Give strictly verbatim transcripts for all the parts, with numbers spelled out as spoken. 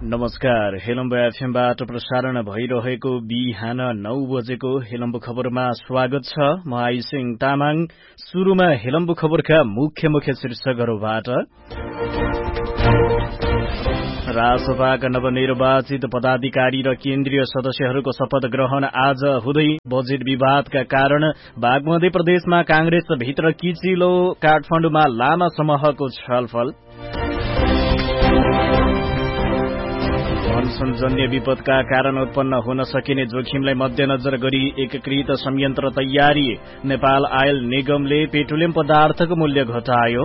नमस्कार। हेलम्बु एफएमबाट प्रसारण भइरहेको बिहान नौ बजेको हेलम्बु खबरमा स्वागत छ। म आइसिङ तामाङ। सुरुमा हेलम्बु खबरका मुख्य मुख्य शीर्षकहरूबाट। रासपाका नवनिर्वाचित पदाधिकारी र केन्द्रीय सदस्यहरूको शपथ ग्रहण आज हुँदै। बजेट विवादका कारण बागमती प्रदेशमा कांग्रेस भित्र किचिलो, काठमाडौँमा लामा समूहको छलफल। मनसूनजन्य विपदका कारण उत्पन्न हुन सकिने जोखिमलाई मध्यनजर गरी एकीकृत संयन्त्र तयारी। नेपाल आयल निगमले पेट्रोलियम पदार्थको मूल्य घटायो।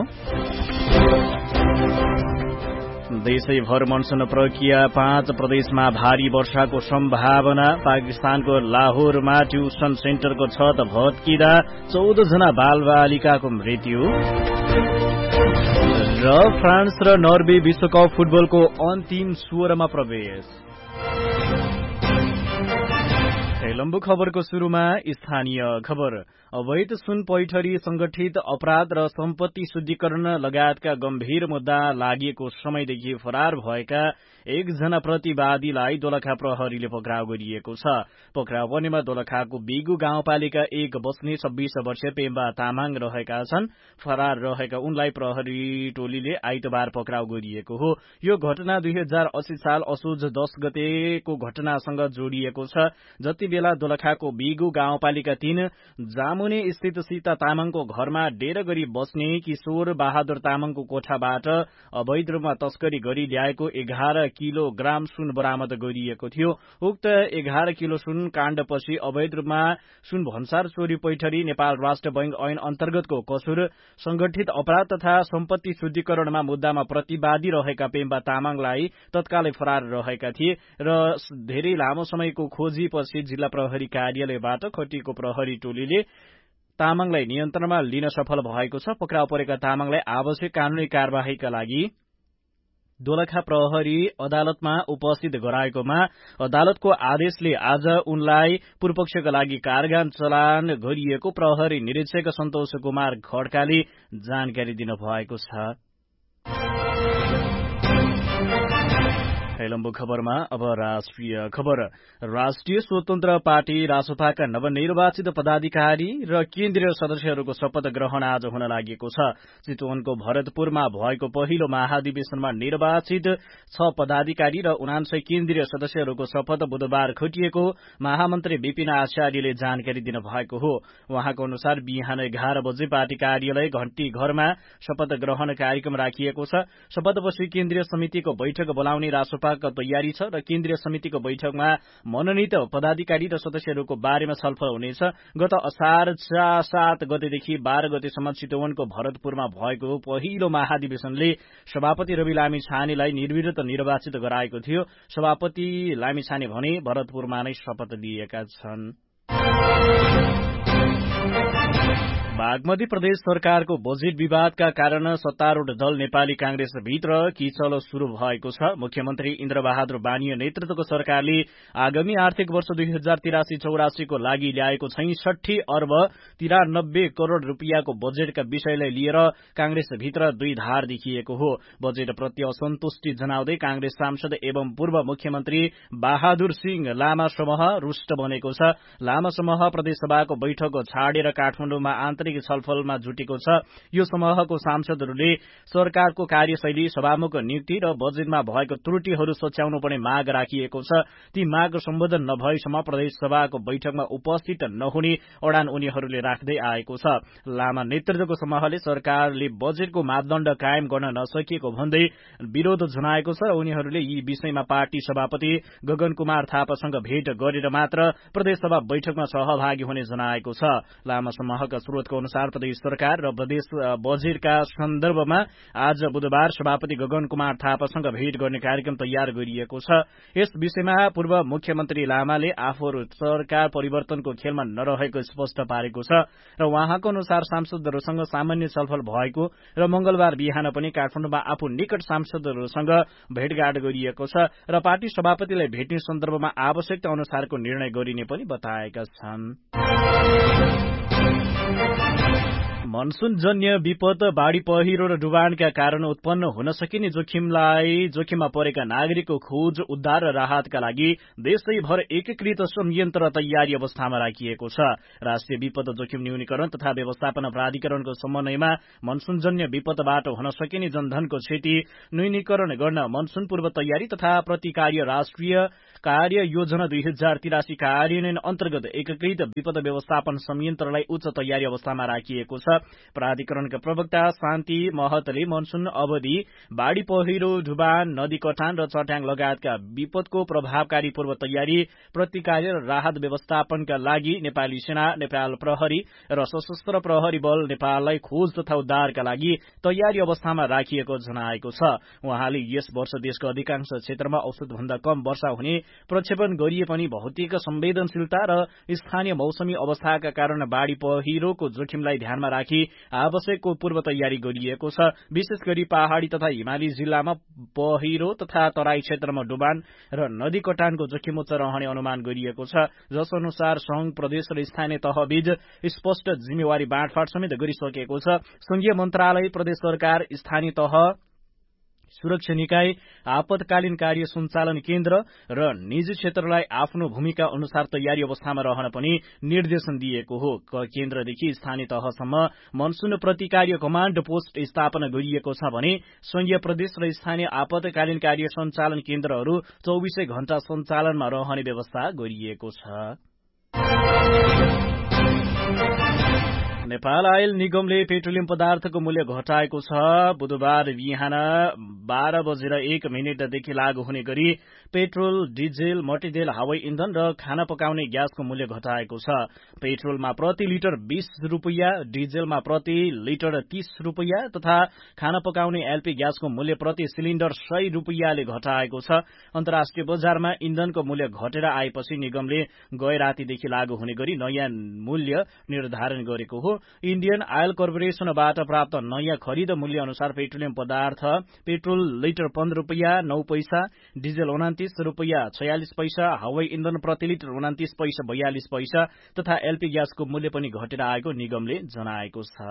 देशैभर मनसून प्रक्रिया, पाँच प्रदेशमा भारी वर्षाको सम्भावना। पाकिस्तानको लाहोरमा ट्युसन सेन्टरको छत भत्किँदा चौध जना बालबालिकाको मृत्यु। र फ्रान्स र नर्वे विश्वकप फुटबलको अन्तिम सोह्रमा प्रवेश। हेलम्बु खबरको सुरुमा स्थानीय खबर। अवैध सुन पैठरी, संगठित अपराध र सम्पत्ति शुद्धिकरण लगायतका गम्भीर मुद्दा लागेको समयदेखि फरार भएका एकजना प्रतिवादीलाई दोलखा प्रहरीले पक्राउ गरिएको छ। पक्राउ पर्नेमा दोलखाको बिगु गाउँपालिका एक बस्ने छब्बीस वर्षीय पेम्बा तामाङ रहेका छन्। फरार रहेका उनलाई प्रहरी टोलीले आइतबार पक्राउ गरिएको हो। यो घटना दुई हजार अस्सी साल असोज दस गतेको घटनासँग जोडिएको छ। जति बेला दोलखाको बिगु गाउँपालिका तीन जामुने स्थित सीता तामाङको घरमा डेरा गरी बस्ने किशोर बहादुर तामाङको कोठाबाट अवैध रूपमा तस्करी गरी ल्याएको एघार किलोग्राम सुन बरामद गरिएको थियो। उक्त एघार किलो सुन काण्डपछि अवैध रूपमा सुन भन्सार, चोरी, पैठरी, नेपाल राष्ट्र बैंक ऐन अन्तर्गतको कसुर, संगठित अपराध तथा सम्पत्ति शुद्धिकरणमा मुद्दामा प्रतिवादी रहेका पेम्बा तामाङलाई तत्कालै फरार रहेका थिए र धेरै लामो समयको खोजीपछि जिल्ला प्रहरी कार्यालयबाट खटिएको प्रहरी टोलीले तामाङलाई नियन्त्रणमा लिन सफल भएको छ। पक्राउ परेका तामाङलाई आवश्यक कानूनी कार्यवाहीका लागि दोलखा प्रहरी अदालतमा उपस्थित गराएकोमा अदालतको आदेशले आज उनलाई पूर्वपक्षका लागि कारवाही चलान गरिएको प्रहरी निरीक्षक सन्तोष कुमार खड्काले जानकारी दिनुभएको छ। हेलम्बु खबरमा अब राष्ट्रिय खबर। राष्ट्रिय स्वतन्त्र पार्टी रासपाका नवनिर्वाचित पदाधिकारी र केन्द्रीय सदस्यहरूको शपथ ग्रहण आज हुन लागेको छ। चितवनको भरतपुरमा भएको पहिलो महाधिवेशनमा निर्वाचित छ पदाधिकारी र उनान्सय केन्द्रीय सदस्यहरूको शपथ बुधबार खटिएको महामन्त्री विपिन आचार्यले जानकारी दिनुभएको हो। उहाँको अनुसार बिहान एघार बजे पार्टी कार्यालय घण्टी घरमा शपथ ग्रहण कार्यक्रम राखिएको छ। शपथपछि केन्द्रीय समितिको बैठक बोलाउने रासपा तयारी छ र केन्द्रीय समितिको बैठकमा मनोनित पदाधिकारी र सदस्यहरूको बारेमा छलफल हुनेछ। गत असार सात गतेदेखि बाह्र गतेसम्म चितवनको भरतपुरमा भएको पहिलो महाधिवेशनले सभापति रवि लामिछानेलाई निर्विरोध निर्वाचित गराएको थियो। सभापति लामिछाने भने भरतपुरमा नै शपथ लिएका छन्। बागमती प्रदेश सरकारको बजेट विवादका कारण सत्तारूढ़ दल नेपाली कांग्रेस भित्र किचलो शुरू भएको छ। मुख्यमन्त्री इन्द्रबहादुर बानिया नेतृत्वको सरकारले आगामी आर्थिक वर्ष दुई हजार तिरासी चौरासीको लागि ल्याएको छैसठी अर्ब तिरानब्बे करोड़ रूपियाँको बजेटका विषयलाई लिएर कांग्रेस भित्र दुई धार देखिएको हो। बजेट प्रति असन्तुष्टि जनाउँदै कांग्रेस सांसद एवं पूर्व मुख्यमन्त्री बहादुर सिंह लामा समूह रुष्ट बनेको छ। लामा समूह प्रदेशसभाको बैठक छाडेर काठमाडौँमा आन्तरिक छलफलमा जुटेको छ। यो समूहको सांसदहरूले सरकारको कार्यशैली, सभामुख नियुक्ति र बजेटमा भएको त्रुटिहरू सच्याउनु पर्ने माग राखिएको छ। ती माग सम्बोधन नभएसम्म प्रदेशसभाको बैठकमा उपस्थित नहुने अडान उनीहरूले राख्दै आएको छ। लामा नेतृत्वको समूहले सरकारले बजेटको मापदण्ड कायम गर्न नसकिएको भन्दै विरोध जनाएको छ र उनीहरूले यी विषयमा पार्टी सभापति गगन कुमार थापासँग भेट गरेर मात्र प्रदेशसभा बैठकमा सहभागी हुने जनाएको छ। लामा समूहका स्रोतको अनुसार प्रदेश सरकार र प्रदेश बजेटका सन्दर्भमा आज बुधबार सभापति गगन कुमार थापासँग भेट गर्ने कार्यक्रम तयार गरिएको छ। यस विषयमा पूर्व मुख्यमन्त्री लामाले आफूहरू सरकार परिवर्तनको खेलमा नरहेको स्पष्ट पारेको छ र उहाँको अनुसार सांसदहरूसँग सामान्य छलफल भएको र मंगलबार बिहान पनि काठमाडौँमा आफू निकट सांसदहरूसँग भेटघाट गरिएको छ र पार्टी सभापतिलाई भेट्ने सन्दर्भमा आवश्यकता अनुसारको निर्णय गरिने पनि बताएका छन्। मनसूनजन्य विपद, बाढ़ी पहिरो र डुबानका कारण उत्पन्न हुन सकिने जोखिमलाई जोखिममा परेका नागरिकको खोज, उद्धार र राहतका लागि देशैभर एकीकृत संयन्त्र तयारी अवस्थामा राखिएको छ। राष्ट्रिय विपद जोखिम न्यूनीकरण तथा व्यवस्थापन प्राधिकरणको समन्वयमा मनसूनजन्य विपदबाट हुन सकिने जनधनको क्षति न्यूनीकरण गर्न मनसून पूर्व तयारी तथा प्रतिकार्य राष्ट्रिय कार्य योजना दुई हजार तिरासी कार्यान्वयन अन्तर्गत एकीकृत विपद व्यवस्थापन संयन्त्रलाई उच्च तयारी अवस्थामा राखिएको छ। प्राधिकरणका प्रवक्ता शान्ति महतले मनसून अवधि बाढ़ी पहिरो, डुबान, नदी कटान र चट्याङ लगायतका विपदको प्रभावकारी पूर्व तयारी, प्रतिकार्य र राहत व्यवस्थापनका लागि नेपाली सेना, नेपाल प्रहरी र सशस्त्र प्रहरी बल नेपाललाई खोज तथा उद्धारका लागि तयारी अवस्थामा राखिएको जनाएको छ। उहाँले यस वर्ष देशको अधिकांश क्षेत्रमा औसतभन्दा कम वर्षा हुने प्रक्षेपण गरिए पनि भौतिक संवेदनशीलता र स्थानीय मौसमी अवस्थाका कारण बाढ़ी पहिरोको जोखिमलाई ध्यानमा राखी आवश्यकको पूर्व तयारी गरिएको छ। विशेष गरी पहाड़ी तथा हिमाली जिल्लामा पहिरो तथा तराई क्षेत्रमा डुबान र नदी कटानको जोखिम उच्च रहने अनुमान गरिएको छ। जस अनुसार संघ, प्रदेश र स्थानीय तहबीच स्पष्ट जिम्मेवारी बाँडफाँड समेत गरिसकेको छ। संघीय मन्त्रालय, प्रदेश सरकार, स्थानीय तह, सुरक्षा निकाय, आपतकालीन कार्य सञ्चालन केन्द्र र निजी क्षेत्रलाई आफ्नो भूमिका अनुसार तयारी अवस्थामा रहन पनि निर्देशन दिएको हो। केन्द्रदेखि स्थानीय तहसम्म मनसून प्रतिकार्य कमाण्ड पोस्ट स्थापना गरिएको छ भने संघीय, प्रदेश र स्थानीय आपतकालीन कार्य सञ्चालन केन्द्रहरू चौबिसै घण्टा सञ्चालनमा रहने व्यवस्था गरिएको छ। नेपाल आयल निगमले पेट्रोलियम पदार्थको मूल्य घटाएको छ। बुधबार बिहान बाह्र बजेर एक मिनटदेखि लागू हुने गरी पेट्रोल, डिजेल, मट्टीतेल, हवाई इन्धन र खाना पकाउने ग्यासको मूल्य घटाएको छ। पेट्रोलमा प्रति लिटर बीस रुपियाँ, डिजेलमा प्रति लिटर तीस रुपियाँ तथा खाना पकाउने एलपी ग्यासको मूल्य प्रति सिलिण्डर सय रुपियाँले घटाएको छ। अन्तर्राष्ट्रिय बजारमा इन्धनको मूल्य घटेर आएपछि निगमले गए रातिदेखि लागू हुने गरी नयाँ मूल्य निर्धारण गरेको हो। इण्डियन आयल कर्पोरेशनबाट प्राप्त नयाँ खरिद मूल्य अनुसार पेट्रोलियम पदार्थ पेट्रोल लिटर पन्ध्र रुपियाँ नौ पैसा, डिजेल उनातिस रुपियाँ छयालिस पैसा, हवाई इन्धन प्रति लिटर उनातिस पैसा बयालिस पैसा तथा एलपी ग्यासको मूल्य पनि घटेर आएको निगमले जनाएको छ।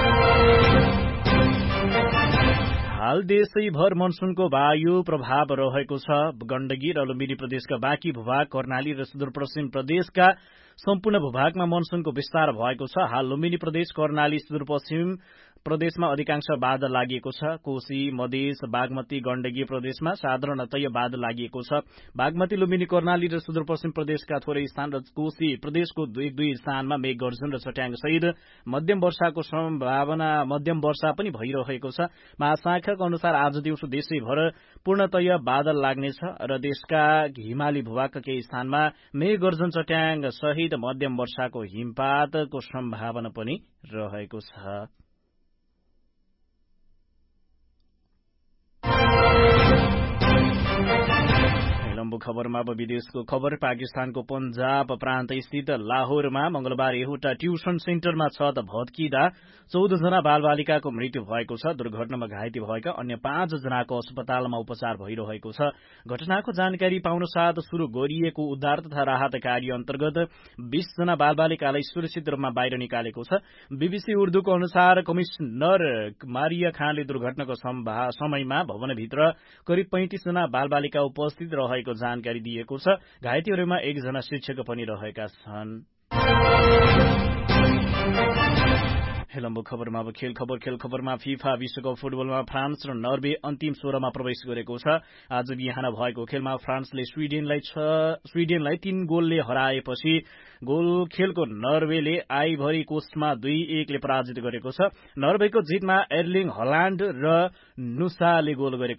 हाल देशैभर मनसूनको वायु प्रभाव रहेको छ। गण्डकी र लुम्बिनी प्रदेशका बाँकी भूभाग, कर्णाली र सुदूरपश्चिम प्रदेशका सम्पूर्ण भूभागमा मनसूनको विस्तार भएको छ। हाल लुम्बिनी प्रदेश, कर्णाली, सुदूरपश्चिम प्रदेशमा अधिकांश बादल लागेको छ। कोशी, मधेस, बागमती, गण्डकी प्रदेशमा साधारणतया बादल लागेको छ। बागमती, लुम्बिनी, कर्णाली र सुदूरपश्चिम प्रदेशका थोरै स्थान र कोशी प्रदेशको दुई दुई स्थानमा मेघ गर्जन र चट्याङ सहित मध्यम वर्षाको सम्भावना मध्यम वर्षा पनि भइरहेको छ। महाशाखाका अनुसार आज दिउँसो देशैभर पूर्णतया बादल लाग्नेछ र देशका हिमाली भूभागका केही स्थानमा मेघ गर्जन, चट्याङ सहित मध्यम वर्षाको हिमपातको सम्भावना पनि रहेको छ। लम्बु खबरमा अब विदेशको खबर। पाकिस्तानको पंजाब प्रान्त स्थित लाहोरमा मंगलबार एउटा ट्युसन सेन्टरमा छत भत्किँदा चौध जना बालबालिकाको मृत्यु भएको छ। दुर्घटनामा घाइते भएका अन्य पाँच जनाको अस्पतालमा उपचार भइरहेको छ। घटनाको जानकारी पाउन साथ शुरू गरिएको उद्धार तथा राहत कार्य अन्तर्गत बीस जना बालबालिकालाई सुरक्षित रूपमा बाहिर निकालेको छ। बीबीसी उर्दूको अनुसार कमिश्नर मारिया खानले दुर्घटनाको समयमा भवनभित्र करिब पैंतिस जना बालबालिका उपस्थित रहेको जानकारी दिएको छ। घाइतेहरूमा एकजना शिक्षक पनि रहेका छन्। लम्बु खबरमा अब खेल खबर। खेल खबरमा फिफा विश्वकप फुटबलमा फ्रान्स र नर्वे अन्तिम सोह्रमा प्रवेश गरेको छ। आज बिहान भएको खेलमा फ्रान्सले स्वीडेनलाई छ स्वीडेनलाई तीन गोलले हराएपछि गोल खेलको नर्वेले आइभरी कोस्टमा दुई एकले पराजित गरेको छ। नर्वेको जितमा एर्लिङ हल्याण्ड र नुसाले गोल गरेको